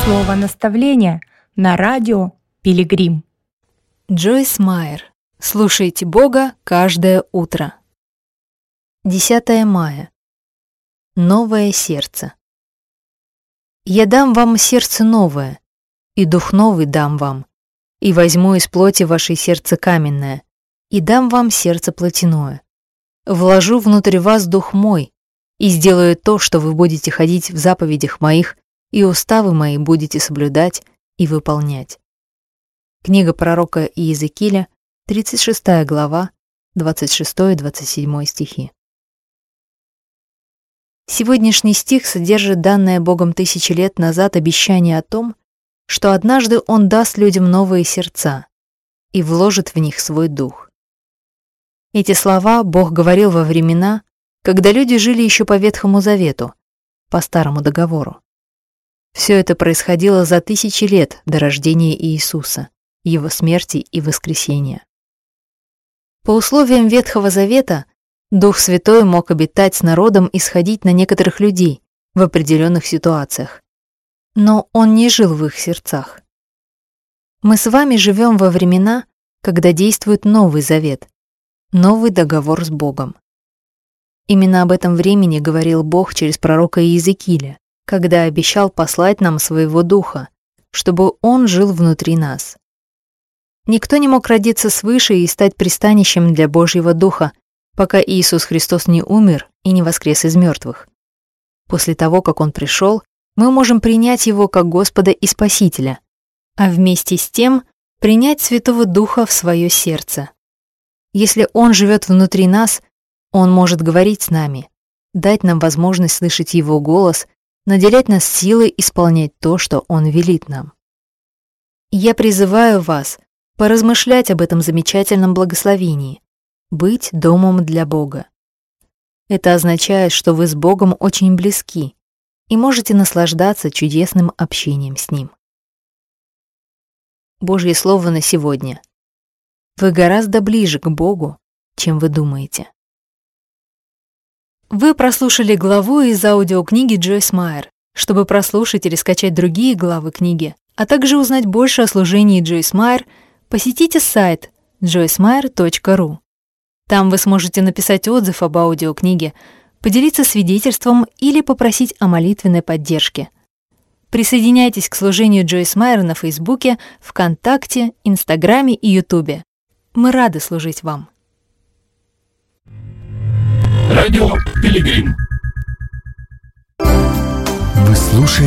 Слово наставления на радио Пилигрим. Джойс Майер. Слушайте Бога каждое утро. 10 мая. Новое сердце. «Я дам вам сердце новое, и дух новый дам вам, и возьму из плоти вашей сердце каменное, и дам вам сердце плотяное. Вложу внутрь вас дух мой, и сделаю то, что вы будете ходить в заповедях моих, и уставы мои будете соблюдать и выполнять». Книга пророка Иезекииля, 36 глава, 26-27 стихи. Сегодняшний стих содержит данное Богом 1000 лет назад обещание о том, что однажды Он даст людям новые сердца и вложит в них свой дух. Эти слова Бог говорил во времена, когда люди жили еще по Ветхому Завету, по Старому Договору. Все это происходило за 1000 лет до рождения Иисуса, Его смерти и воскресения. По условиям Ветхого Завета Дух Святой мог обитать с народом и сходить на некоторых людей в определенных ситуациях, но Он не жил в их сердцах. Мы с вами живем во времена, когда действует Новый Завет, новый договор с Богом. Именно об этом времени говорил Бог через пророка Иезекииля, когда обещал послать нам своего Духа, чтобы Он жил внутри нас. Никто не мог родиться свыше и стать пристанищем для Божьего Духа, пока Иисус Христос не умер и не воскрес из мертвых. После того, как Он пришел, мы можем принять Его как Господа и Спасителя, а вместе с тем принять Святого Духа в свое сердце. Если Он живет внутри нас, Он может говорить с нами, дать нам возможность слышать Его голос, наделять нас силой исполнять то, что Он велит нам. Я призываю вас поразмышлять об этом замечательном благословении — быть домом для Бога. Это означает, что вы с Богом очень близки и можете наслаждаться чудесным общением с Ним. Божье Слово на сегодня. Вы гораздо ближе к Богу, чем вы думаете. Вы прослушали главу из аудиокниги Джойс Майер. Чтобы прослушать или скачать другие главы книги, а также узнать больше о служении Джойс Майер, посетите сайт joycemeyer.ru. Там вы сможете написать отзыв об аудиокниге, поделиться свидетельством или попросить о молитвенной поддержке. Присоединяйтесь к служению Джойс Майер на Фейсбуке, ВКонтакте, Инстаграме и Ютубе. Мы рады служить вам. Радио Пилигрим. Вы слушаете